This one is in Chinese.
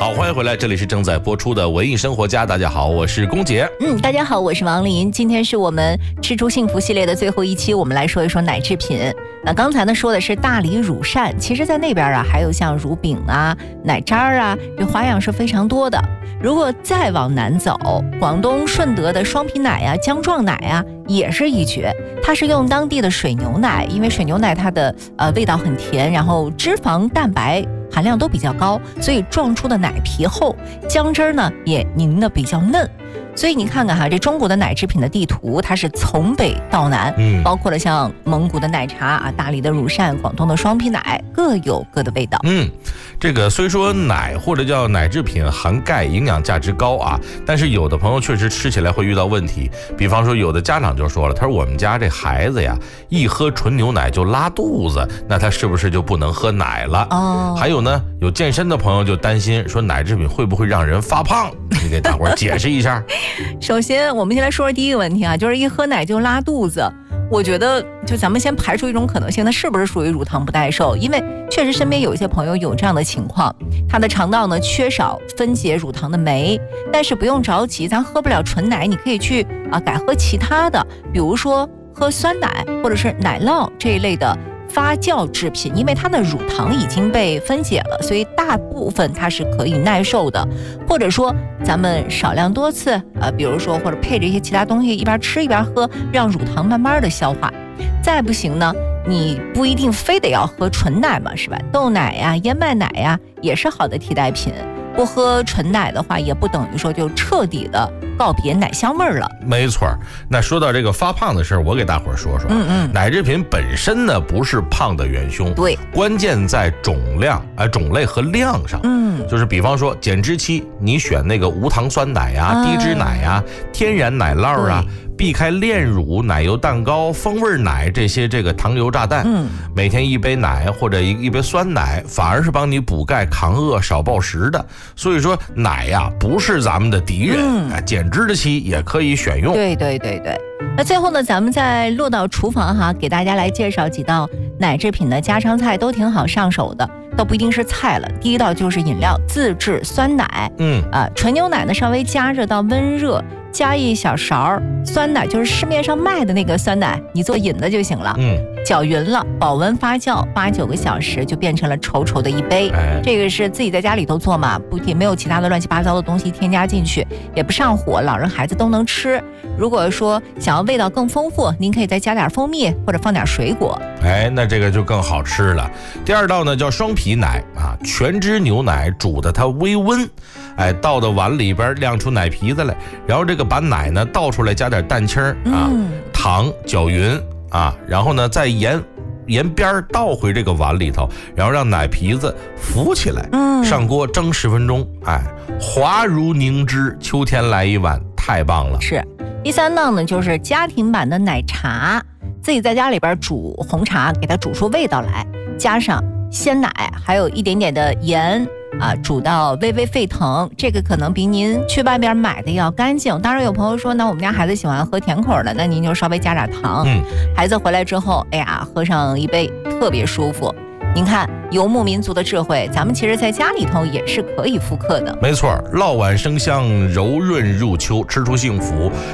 好，欢迎回来，这里是正在播出的文艺生活家。大家好，我是龚杰。 大家好，我是王林。今天是我们吃出幸福系列的最后一期，我们来说一说奶制品。那刚才呢说的是大理乳扇，其实在那边还有像乳饼啊、奶渣啊，这花样是非常多的。如果再往南走，广东顺德的双皮奶啊、姜撞奶啊也是一绝。它是用当地的水牛奶，因为水牛奶它的味道很甜，然后脂肪、蛋白含量都比较高，所以撞出的奶皮厚，姜汁呢也凝的比较嫩。所以你看看这中国的奶制品的地图，它是从北到南，包括了像蒙古的奶茶啊、大理的乳扇、广东的双皮奶，各有各的味道。 这个虽说奶或者叫奶制品含钙，营养价值高啊，但是有的朋友确实吃起来会遇到问题。比方说有的家长就说了，他说我们家这孩子呀，一喝纯牛奶就拉肚子，那他是不是就不能喝奶了？还有呢，有健身的朋友就担心说奶制品会不会让人发胖？你给大伙儿解释一下。 首先我们先来说说第一个问题啊，就是一喝奶就拉肚子。我觉得就咱们先排除一种可能性，它是不是属于乳糖不耐受？因为确实身边有一些朋友有这样的情况，他的肠道呢缺少分解乳糖的酶。但是不用着急，咱喝不了纯奶，你可以去改喝其他的，比如说喝酸奶或者是奶酪这一类的发酵制品，因为它的乳糖已经被分解了，所以大部分它是可以耐受的。或者说咱们少量多次比如说或者配着一些其他东西，一边吃一边喝，让乳糖慢慢的消化。再不行呢，你不一定非得要喝纯奶嘛，是吧？豆奶呀、燕麦奶呀也是好的替代品。不喝纯奶的话，也不等于说就彻底的告别奶香味了。 没错。那说到这个发胖的事儿，我给大伙儿说说。奶制品本身呢不是胖的元凶， 对， 关键在种类和量上。就是比方说减脂期，你选那个无糖酸奶呀、低脂奶呀、天然奶酪啊，避开炼乳、奶油蛋糕、风味奶这些这个糖油炸弹。每天一杯奶或者一杯酸奶，反而是帮你补钙、抗饿、少暴食的。所以说奶呀不是咱们的敌人，减脂的期也可以选用。 对。那最后呢，咱们再落到厨房给大家来介绍几道奶制品的家常菜，都挺好上手的，倒不一定是菜了。第一道就是饮料，自制酸奶。纯牛奶呢稍微加热到温热，加一小勺酸奶，就是市面上卖的那个酸奶，你做饮的就行了。搅匀了，保温发酵8-9个小时，就变成了稠稠的一杯。这个是自己在家里头做嘛，也没有其他的乱七八糟的东西添加进去，也不上火，老人孩子都能吃。如果说想要味道更丰富，您可以再加点蜂蜜或者放点水果。 那这个就更好吃了。第二道呢叫双皮奶啊，全脂牛奶煮的它微温，倒到碗里边晾出奶皮子来，然后这个把奶呢倒出来，加点蛋清糖搅匀然后呢再盐边倒回这个碗里头，然后让奶皮子浮起来，上锅蒸10分钟，滑如凝脂，秋天来一碗，太棒了。 是。第三道呢就是家庭版的奶茶，自己在家里边煮红茶，给它煮出味道来，加上鲜奶，还有一点点的盐煮到微微沸腾，这个可能比您去外边买的要干净。当然有朋友说，那我们家孩子喜欢喝甜口的，那您就稍微加点糖。孩子回来之后，喝上一杯特别舒服。您看游牧民族的智慧，咱们其实在家里头也是可以复刻的。 没错，烙碗生香，柔润入秋，吃出幸福。